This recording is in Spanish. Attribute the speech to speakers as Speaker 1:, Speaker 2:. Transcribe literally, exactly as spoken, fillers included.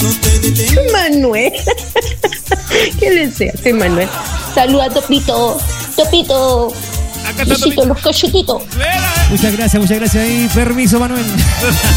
Speaker 1: Manuel. ¿Qué desea? Soy Manuel. Saluda, Topito. Topito.
Speaker 2: Acá está
Speaker 1: Besito, los cachetitos.
Speaker 3: Muchas gracias, muchas gracias. Y permiso, Manuel.